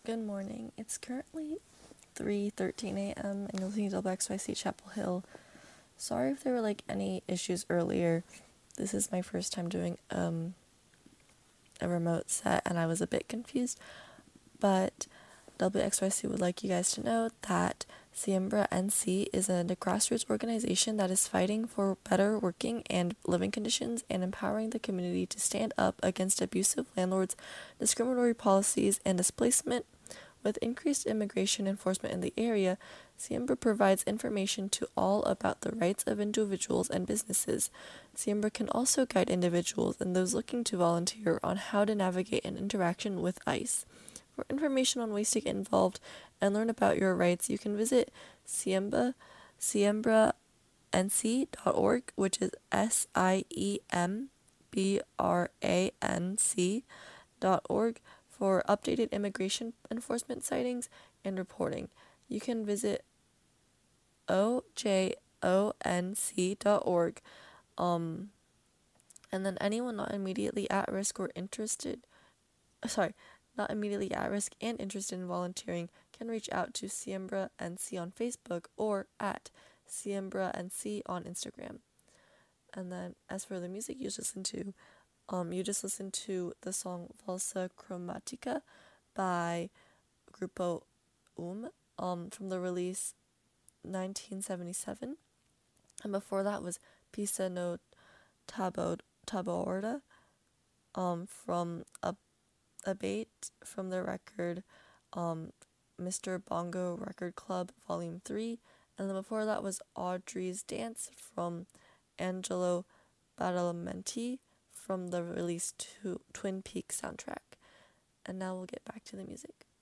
Good morning. It's currently 3:13 a.m. and you're listening to WXYC Chapel Hill. Sorry if there were any issues earlier. This is my first time doing a remote set and I was a bit confused, but WXYC would like you guys to know that Siembra NC is a grassroots organization that is fighting for better working and living conditions and empowering the community to stand up against abusive landlords, discriminatory policies, and displacement. With increased immigration enforcement in the area, Siembra provides information to all about the rights of individuals and businesses. Siembra can also guide individuals and those looking to volunteer on how to navigate an interaction with ICE. For information on ways to get involved and learn about your rights, you can visit siembraNC.org, which is SIEMBRANC.org, for updated immigration enforcement sightings and reporting. You can visit OJONC.org. And then anyone not immediately at risk or not immediately at risk and interested in volunteering can reach out to Siembra NC on Facebook or at Siembra NC on Instagram. And then as for the music you just listened to the song Valsa Chromatica by Grupo from the release 1977. And before that was Pisa no Taborda from Abate from the record Mr. Bongo Record Club Volume 3. And then before that was Audrey's Dance from Angelo Badalamenti from the release Twin Peaks soundtrack. And now we'll get back to the music.